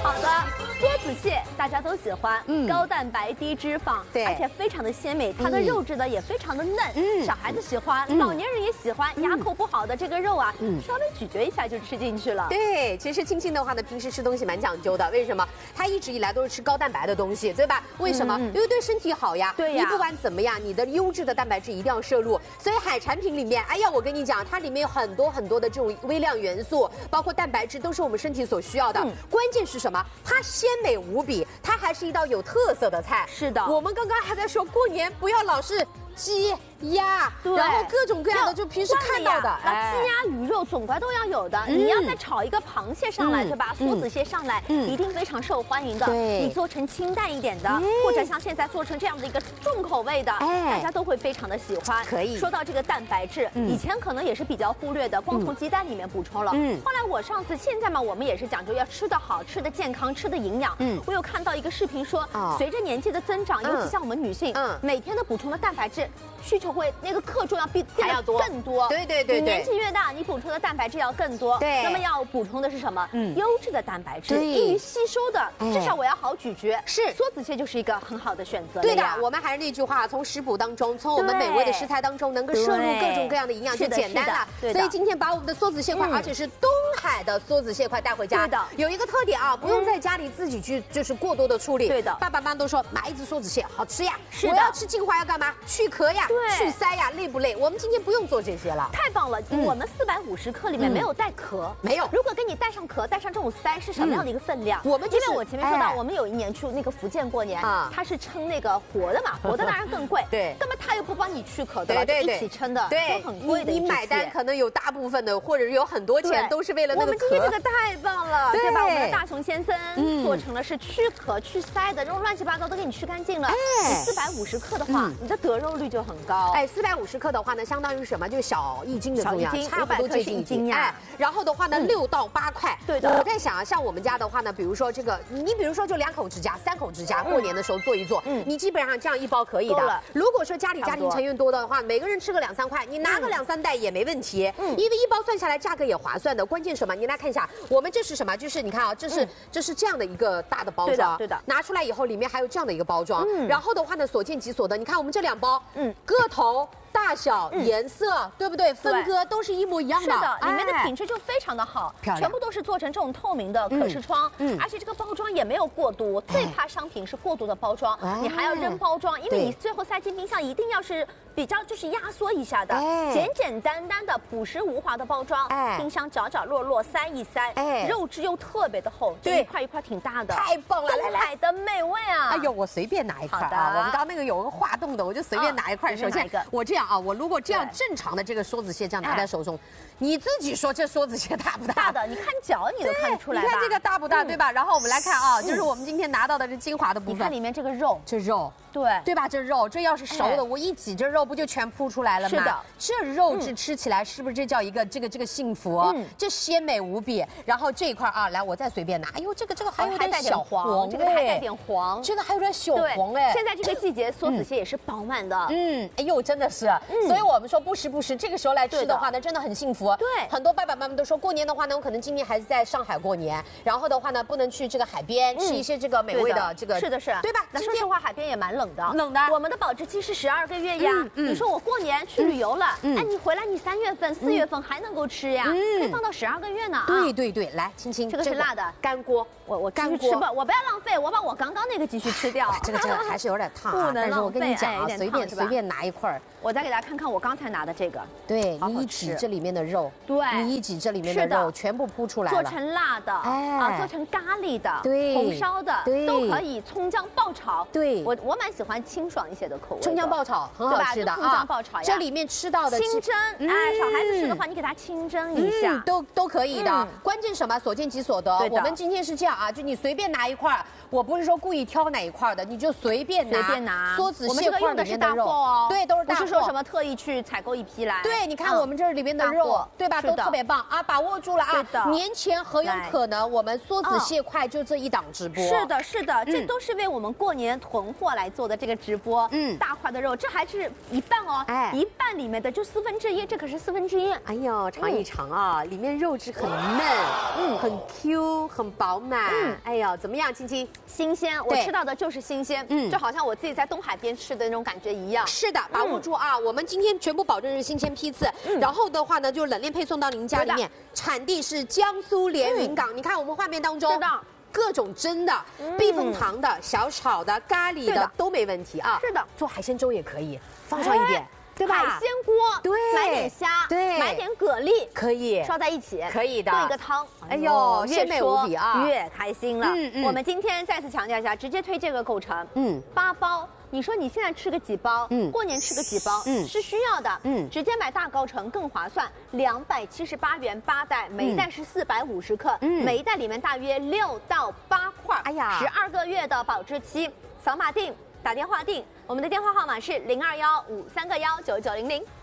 好的，梭子蟹大家都喜欢，高蛋白低脂肪， 对， 而且非常的鲜美，它的肉质呢也非常的嫩，小孩子喜欢，老年人也喜欢，牙口不好的这个肉啊，稍微咀嚼一下就吃进去了。 对，其实青青的话呢，平时吃东西蛮讲究的，为什么？她一直以来都是吃高蛋白的东西，对吧？为什么？因为对身体好呀。 对呀。 你不管怎么样，你的优质的蛋白质一定要摄入。所以海产品里面，哎呀，我跟你讲，它里面有很多的这种微量元素，包括蛋白质，都是我们身体所需要的。关键是什么？它鲜美无比，它还是一道有特色的菜。 是的， 我们刚刚还在说过年不要老是鸡鸭，然后各种各样的，就平时看到的， 鸡鸭鱼肉总归都要有的。你要再炒一个螃蟹上来，对吧？梭子蟹上来，一定非常受欢迎的。你做成清淡一点的，或者像现在做成这样的一个重口味的，大家都会非常的喜欢。 可以。 说到这个蛋白质，以前可能也是比较忽略的，光从鸡蛋里面补充了。后来我上次，现在嘛，我们也是讲究要吃得好、吃得健康、吃得营养。我有看到一个视频说，随着年纪的增长，尤其像我们女性，每天的补充的蛋白质需求会那个克重要变得更多。 对。 你年纪越大，你补充的蛋白质要更多。 对。 那么要补充的是什么？优质的蛋白质，易于吸收的，至少我要好咀嚼。 是。 梭子蟹就是一个很好的选择。 对的，我们还是那句话，从食谱当中，从我们美味的食材当中，能够摄入各种各样的营养就简单了。所以今天把我们的梭子蟹块，而且是东海的梭子蟹块带回家。 对的。 有一个特点啊，不用在家里自己去就是过多的处理。 对的。 爸爸妈妈都说买一只梭子蟹好吃呀。 是的。 我要吃精华要干嘛？去壳呀，去鳃呀，累不累？我们今天不用做这些了。 太棒了！我们450克里面没有带壳， 没有。 如果给你带上壳，带上这种鳃，是什么样的一个分量？ 我们因为我前面说到，我们有一年去那个福建过年，它是称那个活的嘛，活的当然更贵。 对。 那么他又不帮你去壳，对吧？对，一起称的， 对， 很贵的。 你买单可能有大部分的，或者有很多钱都是为了那个壳。 我们今天这个太棒了，对吧？我们的大熊先生做成了是去壳去鳃的，这种乱七八糟都给你去干净了。你450克的话，你的得肉率就很高。 450克的话呢，相当于什么？就小1斤的重量，差不多接近 1斤呀。 然后的话呢，6到8块。 对的。 我在想啊，像我们家的话呢，比如说这个，你比如说就2口之家、3口之家，过年的时候做一做，你基本上这样1包可以的。如果说家庭成员多的话，每个人吃个2、3块，你拿个2、3袋也没问题。因为1包算下来价格也划算的。关键什么？你来看一下，我们这是什么？就是你看啊，这是这样的一个大的包装。 对的。 拿出来以后，里面还有这样的一个包装。然后的话呢，所见即所得。你看我们这2包，个头。大小、颜色，对不对？分割都是一模一样的。 是的，里面的品质就非常的好，全部都是做成这种透明的可视窗，而且这个包装也没有过毒。最怕商品是过度的包装，你还要扔包装，因为你最后塞进冰箱一定要是比较就是压缩一下的，简简单单的朴实无华的包装，冰箱角角落落塞一塞，肉质又特别的厚，一块一块挺大的， 太棒了！ 东海的美味啊！ 哎呦，我随便拿一块啊！我们刚刚那个有个滑动的，我就随便拿一块。首先，我这样啊，我如果这样正常的这个梭子蟹这样拿在手中，你自己说这梭子蟹大不大？ 大的，你看脚你都看得出来吧？ 你看这个大不大，对吧？然后我们来看啊，就是我们今天拿到的这精华的部分， 你看里面这个肉， 这肉。对吧？这肉，这要是熟的，我一挤，这肉不就全铺出来了吗？ 是的， 这肉质吃起来是不是这叫一个这个幸福？这鲜美无比。然后这一块啊，来，我再随便拿。哎呦，这个还有点小黄， 这个还带点黄， 这个还有点小黄哎。 现在这个季节，梭子蟹也是饱满的。 哎呦，真的是。所以我们说不时这个时候来吃的话呢，真的很幸福。 对， 很多爸爸妈妈都说过年的话呢，我可能今年还是在上海过年，然后的话呢，不能去这个海边吃一些这个美味的这个。 是的， 对吧？ 那说实话，海边也蛮冷的。 冷的。 我们的保质期是12个月呀。你说我过年去旅游了，哎，你回来你3月份、4月份还能够吃呀，可以放到12个月呢。 对，来，青青， 这个是辣的干锅， 我干锅吃吧，我不要浪费，我把我刚刚那个继续吃掉。 这个还是有点烫啊，但是我跟你讲啊，随便拿一块。 我再给大家看看我刚才拿的这个， 对你一挤这里面的肉，你一挤这里面的肉全部铺出来了， 做成辣的，做成咖喱的，红烧的，都可以，葱姜爆炒。 对， 我蛮喜欢清爽一些的口味， 葱姜爆炒很好吃的啊， 葱姜爆炒呀， 这里面吃到的清蒸，小孩子吃的话，你给他清蒸一下， 都可以的。关键什么？所见即所得。我们今天是这样啊，就你随便拿一块，我不是说故意挑哪一块的，你就随便拿。 梭子蟹块里面的肉，对，都是大货。 不是说什么特意去采购一批来？ 对，你看我们这里边的肉，对吧？都特别棒啊，把握住了啊！年前很有可能我们梭子蟹块就这一档直播。 是的，是的，这都是为我们过年囤货来做的这个直播。大块的肉，这还是一半哦，一半里面的就1/4，这可是1/4。 哎呦，尝一尝啊，里面肉质很嫩，很 Q， 很饱满。哎呦，怎么样，青青？ 新鲜，我吃到的就是新鲜，就好像我自己在东海边吃的那种感觉一样。 是的，把握住啊！我们今天全部保证是新鲜批次，然后的话呢，就冷链配送到您家里面。产地是江苏连云港，你看我们画面当中，是的，各种蒸的、避风塘的、小炒的、咖喱的都没问题啊。 是的， 做海鲜粥也可以，放上一点。对吧？ 海鲜锅， 对， 买点虾， 对， 买点蛤蜊， 可以烧在一起， 可以的， 炖一个汤。 哎呦，鲜美无比啊， 越开心了。我们今天再次强调一下，直接推这个构成，8包。你说你现在吃个几包，过年吃个几包，是需要的，直接买大高城更划算，278元8袋，每一袋是450克，每一袋里面大约6到8块，哎呀，12个月的保质期，扫码订，打电话订，我们的电话号码是0215319900。